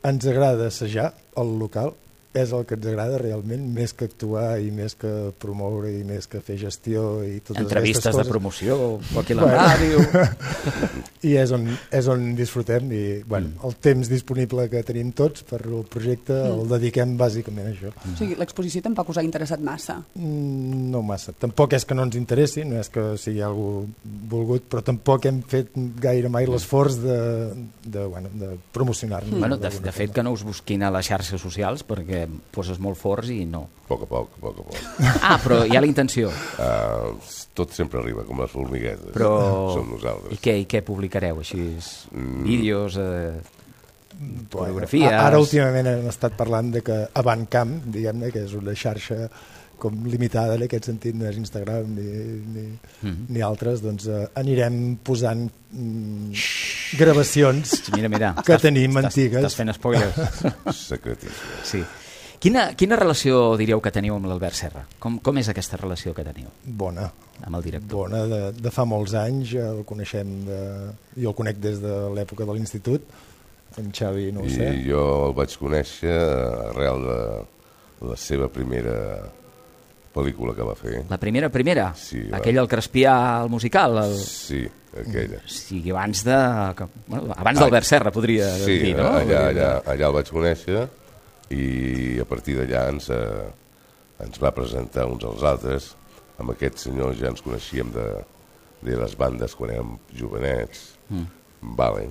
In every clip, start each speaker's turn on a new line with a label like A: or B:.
A: ens agrada assajar al local, és el que ens agrada realment, més que actuar i més que promoure i més que fer gestió i totes
B: entrevistes
A: aquestes coses.
B: de promoció o aquí a la ràdio.
A: I és on disfrutem i el temps disponible que tenim tots per al projecte el dediquem bàsicament a això.
C: O sigui, l'exposició tampoc us ha interessat massa?
A: No massa. Tampoc és que no ens interessi, no és que sigui algú volgut, però tampoc hem fet gaire mai l'esforç de promocionar-nos.
B: Bueno, de fet, que no us busquin a les xarxes socials perquè poses molt forts i no.
D: A poc a poc.
B: Ah, però hi ha la intenció.
D: Tot sempre arriba, com les formiguetes.
B: Però...
D: Som nosaltres.
B: I què publicareu? Així, vídeos, fotografies...
A: Ara últimament hem estat parlant de que Abantcamp, diguem-ne, que és una xarxa com limitada en aquest sentit, no és Instagram ni altres, doncs anirem posant gravacions que tenim antigues.
B: Estàs fent spoilers.
D: Secretíssim.
B: Sí. Quina relació diríeu que teniu amb l'Albert Serra? Com és aquesta relació que teniu?
A: Bona.
B: Amb el director?
A: Bona, de fa molts anys, el coneixem, jo el conec des de l'època de l'institut, en Xavi no ho sé.
D: I jo el vaig conèixer arrel de la seva primera pel·lícula que va fer.
B: La primera?
D: Sí.
B: Aquella, el Crespià, el musical?
D: Sí, aquella.
B: O sigui, abans d'Albert Serra, podria dir, no?
D: Sí, allà el vaig conèixer i a partir d'allà ens va presentar uns als altres. Amb aquest senyor ja ens coneixíem de les bandes quan érem jovenets. Vale.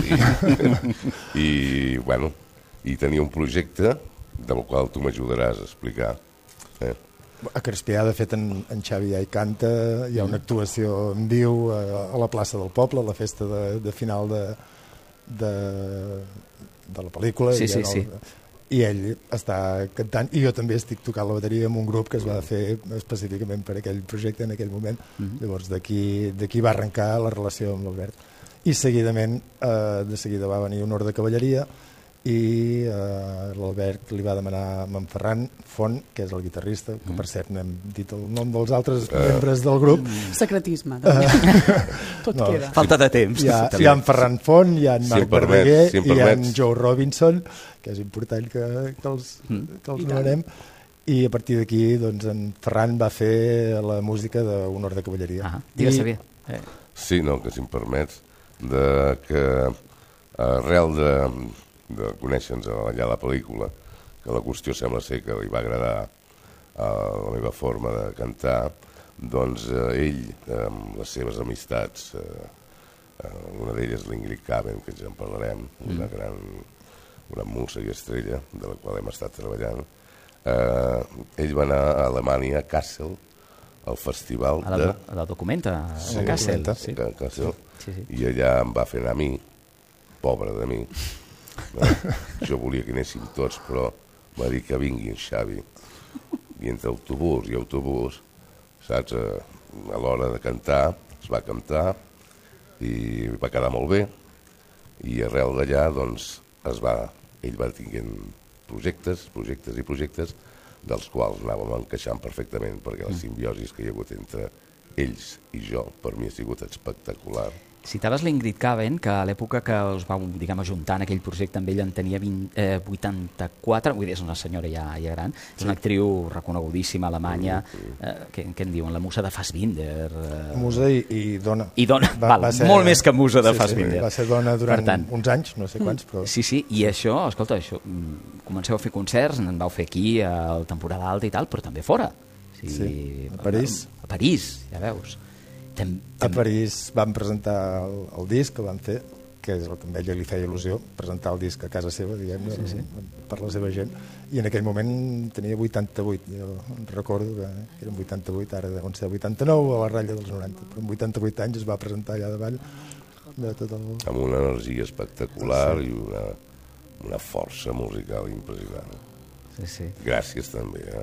D: I tenia un projecte del qual tu m'ajudaràs a explicar.
A: A Crespià, de fet, en Xavi ja hi canta, hi ha una actuació en viu a la plaça del poble, a la festa de final de la pel·lícula.
B: Sí.
A: I ell està cantant, i jo també estic tocant la bateria en un grup que es va fer específicament per aquell projecte en aquell moment. Llavors d'aquí va arrencar la relació amb l'Albert. I seguidament, de seguida va venir Honor de Cavalleria, i l'Albert li va demanar a en Ferran Font, que és el guitarrista, que per cert no hem dit el nom dels altres membres del grup.
C: Secretisme. Tot queda.
B: Falta de temps.
A: Hi ha en Ferran Font, hi ha en Marc Verdaguer, i hi ha en Joe Robinson, que és important que els nomenem, i a partir d'aquí en Ferran va fer la música d'Honor de Cavalleria.
B: Digues, Xavier.
D: Sí, no, que si em permets, que arrel de conèixer-nos allà a la pel·lícula, que la qüestió sembla ser que li va agradar la meva forma de cantar, doncs ell, amb les seves amistats, una d'elles l'Ingrid Caben, que ja en parlarem, una musa i estrella, de la qual hem estat treballant, ell va anar a Alemanya, a Kassel, al festival de...
B: A la Documenta, a Kassel.
D: I allà em va fer anar a mi, pobre de mi. Jo volia que anéssim tots, però va dir que vingui en Xavi. I entre autobús i autobús, saps, a l'hora de cantar, es va cantar i va quedar molt bé. I arrel d'allà, doncs, ell va tinguent projectes, dels quals anàvem encaixant perfectament, perquè la simbiosi que hi ha hagut entre ells i jo, per mi ha sigut espectacular.
B: Citaves l'Ingrid Caben, que a l'època que us vau, diguem, ajuntar en aquell projecte amb ella en tenia 84, vull dir, és una senyora ja gran, és una actriu reconegudíssima a Alemanya, què en diuen? La musa de Fassbinder.
A: Musa i dona.
B: I dona, molt més que musa de Fassbinder.
A: Va ser dona durant uns anys, no sé quants, però...
B: Sí, i això, escolta, comenceu a fer concerts, en vau fer aquí, al Temporada Alta i tal, però també fora.
A: Sí, a París.
B: A París, ja veus.
A: A París vam presentar el disc que vam fer, que és el que a ella li feia il·lusió, presentar el disc a casa seva, diguem-ne, per la seva gent, i en aquell moment tenia 88, jo recordo que eren 88, ara deuen ser 89 a la ratlla dels 90, però amb 88 anys es va presentar allà davall de tot el...
D: Amb una energia espectacular i una força musical impressionant. Gràcies també a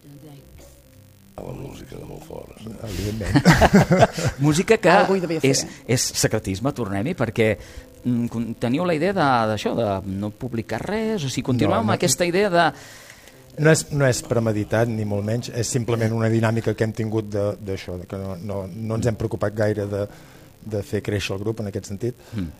D: la música de molt fort.
A: Evidentment.
B: Música que és secretisme, tornem-hi, perquè teniu la idea d'això, de no publicar res, o sigui, continuem amb aquesta idea de...
A: No és premeditat, ni molt menys, és simplement una dinàmica que hem tingut d'això, que no ens hem preocupat gaire de fer créixer el grup en aquest sentit,